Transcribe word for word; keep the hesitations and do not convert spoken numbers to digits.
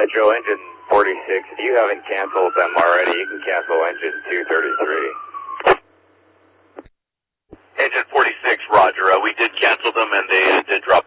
Hydro, engine forty-six. If you haven't canceled them already, you can cancel engine two thirty-three. Engine forty-six, roger. Uh, we did cancel them, and they uh, did drop